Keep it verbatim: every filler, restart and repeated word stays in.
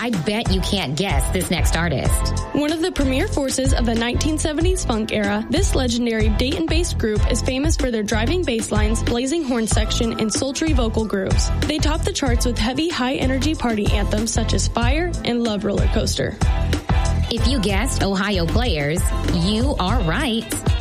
I bet you can't guess this next artist. One of the premier forces of the nineteen seventies funk era, this legendary Dayton-based group is famous for their driving bass lines, blazing horn section, and sultry vocal grooves. They top the charts with heavy, high-energy party anthems such as Fire and Love Roller Coaster. If you guessed Ohio Players, you are right.